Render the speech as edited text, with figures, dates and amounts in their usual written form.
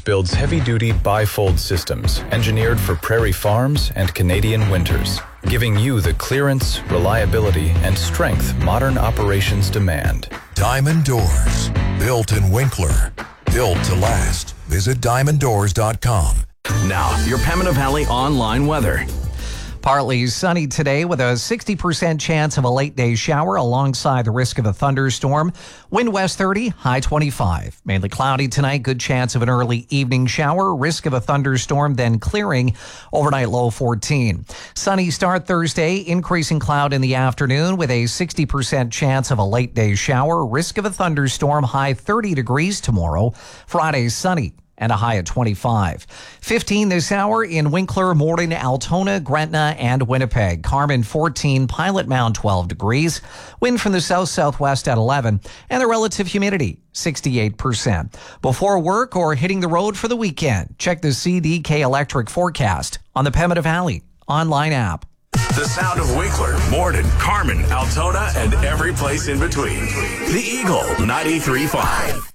builds heavy-duty bifold systems engineered for prairie farms and Canadian winters, giving you the clearance, reliability, and strength modern operations demand. Diamond Doors. Built in Winkler. Built to last. Visit diamonddoors.com. Now, your Pembina Valley online weather. Partly sunny today with a 60% chance of a late day shower alongside the risk of a thunderstorm. Wind west 30, high 25. Mainly cloudy tonight, good chance of an early evening shower. Risk of a thunderstorm, then clearing. Overnight low 14. Sunny start Thursday, increasing cloud in the afternoon with a 60% chance of a late day shower. Risk of a thunderstorm, high 30 degrees tomorrow. Friday sunny and a high at 25. 15 this hour in Winkler, Morden, Altona, Gretna, and Winnipeg. Carmen 14, Pilot Mound 12 degrees. Wind from the south-southwest at 11, and the relative humidity 68%. Before work or hitting the road for the weekend, check the CDK Electric forecast on the Pembina Valley online app. The sound of Winkler, Morden, Carmen, Altona, and every place in between. The Eagle 93.5.